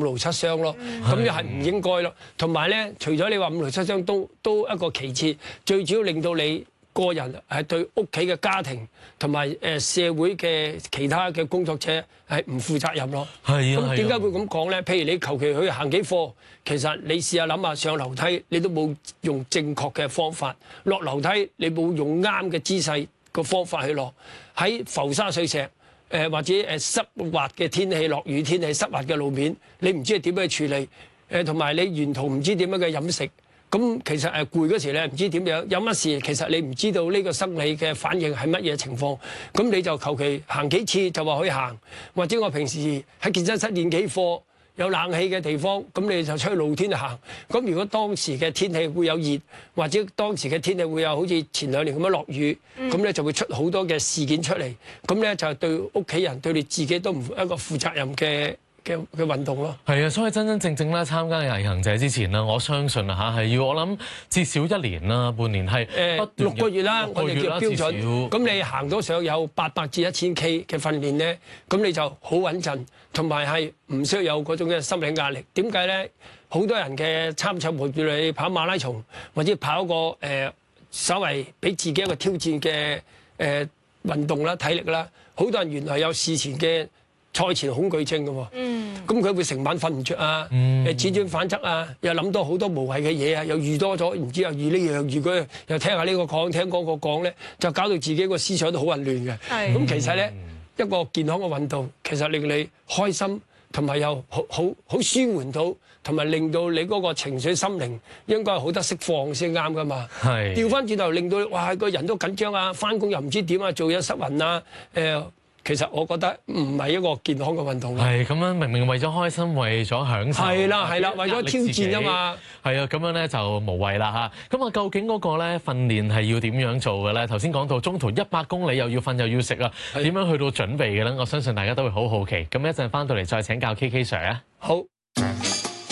勞七傷咯。咁又係唔應該咯。同埋咧，除咗你話五勞七傷都一個其次，最主要令到你個人係對屋企嘅家庭同埋社會嘅其他嘅工作者係唔負責任咯。係啊，咁點解會咁講咧？譬如你求其去行幾課，其實你試下諗下上樓梯，你都冇用正確嘅方法；落樓梯你冇用啱嘅姿勢個方法去落。喺浮沙碎石或者濕滑嘅天氣、落雨天氣、濕滑嘅路面，你唔知係點樣去處理。同埋你沿途唔知點樣嘅飲食。咁其實攰嗰時咧，唔知點樣有乜事，其實你唔知道呢個生理嘅反應係乜嘢情況，咁你就求其行幾次就話去行，或者我平時喺健身室練幾課，有冷氣嘅地方，咁你就出去露天去行。咁如果當時嘅天氣會有熱，或者當時嘅天氣會有好似前2年咁樣落雨，咁咧就會出好多嘅事件出嚟，咁咧就對屋企人對你自己都唔一個負責任嘅運動咯。係啊，所以真正咧參加毅行者之前啦，我相信啊嚇係要我諗至少1年啦、半年係6個月啦，我哋叫標準。咁你行到上有800至1000 K 嘅訓練咧，咁你就好穩陣，同埋係唔需要有嗰種嘅心理壓力。點解咧？好多人嘅參賽目標你跑馬拉松或者跑一個稍為俾自己一個挑戰嘅運動啦、體力啦，好多人原來有事前嘅賽前恐懼症嘅喎，咁佢會成晚瞓唔着啊，輾轉反側啊，又諗到好多無謂嘅嘢啊，又預多咗，唔知又預呢樣預嗰樣，又聽下呢個講，聽嗰個講咧，就搞到自己個思想都好混亂嘅。咁其實咧，一個健康嘅運動，其實令你開心，同埋又好舒緩到，同埋令到你嗰個情緒心靈應該係好得釋放先啱噶嘛。調翻轉頭令到哇個人都緊張啊，翻工又唔知點啊，做嘢失魂啊，其實我覺得唔係一個健康嘅運動。係咁樣，明明為咗開心，為咗享受。係啦，為咗挑戰啊嘛。係啊，咁樣咧就無謂啦嚇。咁啊，究竟嗰個咧訓練係要點樣做嘅咧？頭先講到中途100公里又要瞓又要食啊，點樣去到準備嘅咧？我相信大家都會好好奇。咁一陣翻到嚟再請教 KK Sir 啊。好。